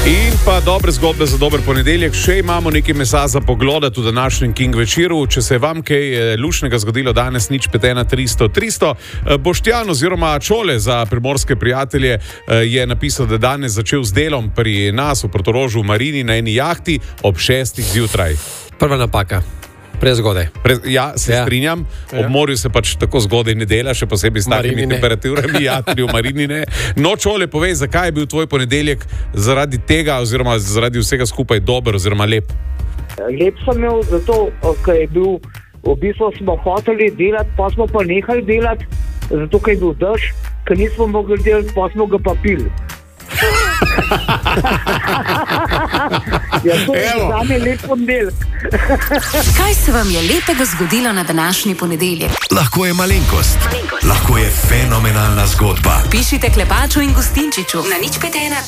In pa dobre zgodbe za dober ponedeljek. Še imamo nekaj mesa za poglodati v današnjem King večeru. Če se je vam kaj lušnega zgodilo danes, 051 300 300. Boštjan oziroma Čole za primorske prijatelje je napisal, da danes začel z delom pri nas v Portorožu v Marini na eni jahti ob 6. zjutraj. Prva napaka. Prezgodaj. Ja, se strinjam. Ob morju se pač tako zgodaj ne dela, še posebej s takimi temperaturami, jatri v Marini ne. No, Čole, povej, zakaj je bil tvoj ponedeljek zaradi tega oziroma zaradi vsega skupaj dober oziroma lep? Lep sem imel zato, ker je bil, v bistvu smo hoteli delati, pa smo pa nehali delati, zato ker je bil dež, ker nismo mogli delati, pa smo ga pa pili. Ja, to je zame lep ponedeljek. Kaj se vam je lepega zgodilo na današnji ponedeljek? Lahko je malenkost. Lahko je fenomenalna zgodba. Pišite Klepaču in Gustinčiču na 051